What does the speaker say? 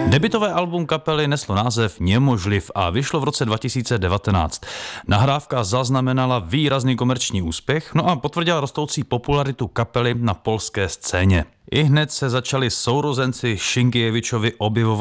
Debutové album kapely neslo název Nemožliv a vyšlo v roce 2019. Nahrávka zaznamenala výrazný komerční úspěch, no a potvrdila rostoucí popularitu kapely na polské scéně. I hned se začali sourozenci Šinkievičovi objevovat